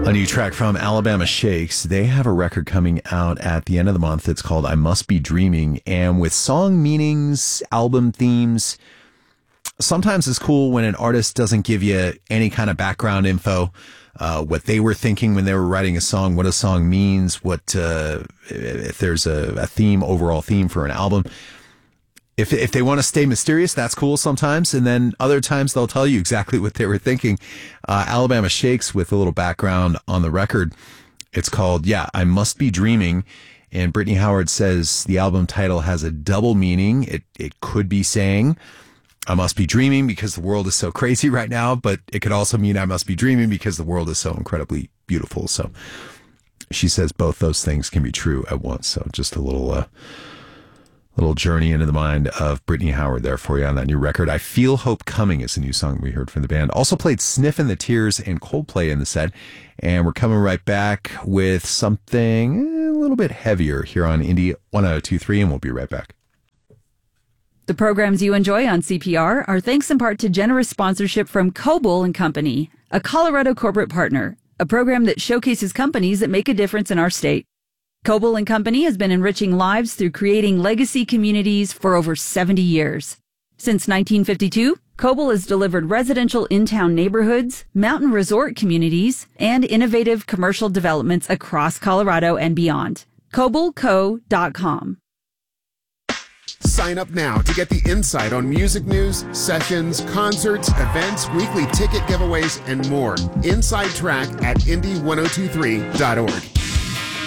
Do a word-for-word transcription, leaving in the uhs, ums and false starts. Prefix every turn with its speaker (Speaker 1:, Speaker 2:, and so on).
Speaker 1: A new track from Alabama Shakes. They have a record coming out at the end of the month. It's called I Must Be Dreaming. And with song meanings, album themes, sometimes it's cool when an artist doesn't give you any kind of background info, uh, what they were thinking when they were writing a song, what a song means, what uh, if there's a, a theme, overall theme for an album. If if they want to stay mysterious, that's cool sometimes. And then other times they'll tell you exactly what they were thinking. Uh, Alabama Shakes with a little background on the record. It's called, yeah, I Must Be Dreaming. And Brittany Howard says the album title has a double meaning. It, it could be saying, I must be dreaming because the world is so crazy right now. But it could also mean I must be dreaming because the world is so incredibly beautiful. So she says both those things can be true at once. So just a little... Uh, Little journey into the mind of Brittany Howard there for you on that new record. I Feel Hope Coming is a new song we heard from the band. Also played Sniffin' the Tears and Coldplay in the set. And we're coming right back with something a little bit heavier here on Indie one oh two point three, and we'll be right back.
Speaker 2: The programs you enjoy on C P R are thanks in part to generous sponsorship from Coble and Company, a Colorado corporate partner, a program that showcases companies that make a difference in our state. Coble and Company has been enriching lives through creating legacy communities for over seventy years. Since nineteen fifty-two, Coble has delivered residential in-town neighborhoods, mountain resort communities, and innovative commercial developments across Colorado and beyond. Coble Co dot com.
Speaker 3: Sign up now to get the insight on music news, sessions, concerts, events, weekly ticket giveaways, and more. Inside Track at indie ten twenty-three dot org.